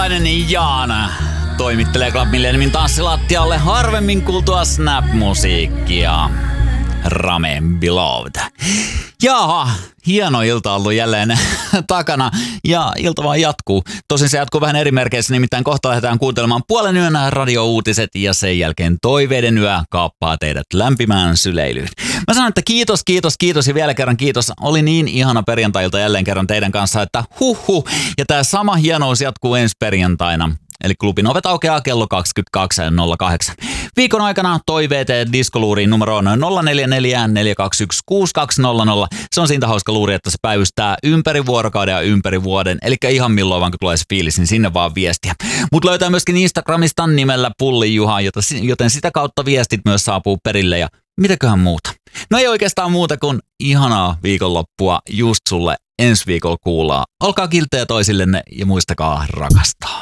Oulainen Jaana toimittelee Club Milleniumin tanssilattialle harvemmin kuultua snap-musiikkia. Rame Beloved. Jaha, hieno ilta ollut jälleen takana ja ilta vaan jatkuu. Tosin se jatkuu vähän eri merkeissä, nimittäin kohta lähdetään kuuntelemaan puolen yön radiouutiset ja sen jälkeen toiveiden yö kaappaa teidät lämpimään syleilyyn. Mä sanon, että kiitos ja vielä kerran kiitos. Oli niin ihana perjantailta jälleen kerran teidän kanssa, että ja tää sama hienous jatkuu ensi perjantaina. Eli klubin ovet aukeaa kello 22.08. Viikon aikana toiveet diskoluuriin numeroon 044 421 6200. Se on siitä hauska luuri, että se päivystää ympäri vuorokauden ja ympäri vuoden. Eli ihan milloin vaan kun tulee se fiilis, niin sinne vaan viestiä. Mut löytää myöskin Instagramista nimellä Pulli Juha, joten sitä kautta viestit myös saapuu perille ja mitäköhän muuta. No ei oikeastaan muuta kuin ihanaa viikonloppua just sulle ensi viikolla kuulaa. Olkaa kilttejä toisillenne ja muistakaa rakastaa.